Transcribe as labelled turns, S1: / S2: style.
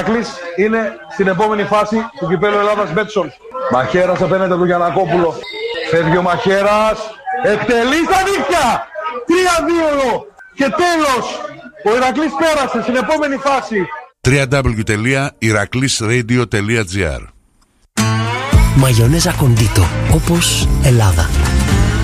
S1: Ηράκλης είναι στην επόμενη φάση του κυπέλλου Ελλάδας Betson. Μαχαίρας απέναντι του Γιαννακόπουλο. Φεύγει ο Μαχαίρας. Εκτελεί στα δίχτυα. 3-2 και τέλος. Ο Ηρακλής πέρασε στην επόμενη φάση.
S2: www.iraklisradio.gr Μαγιονέζα Κοντίτο, όπως Ελλάδα.